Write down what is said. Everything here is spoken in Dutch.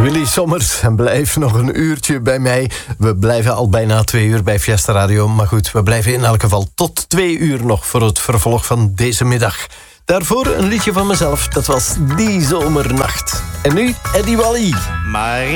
Willy Sommers, en blijf nog een uurtje bij mij. We blijven al bijna 2 uur bij Fiesta Radio. Maar goed, we blijven in elk geval tot 2 uur nog voor het vervolg van deze middag. Daarvoor een liedje van mezelf. Dat was Die Zomernacht. En nu Eddie Wally. Maar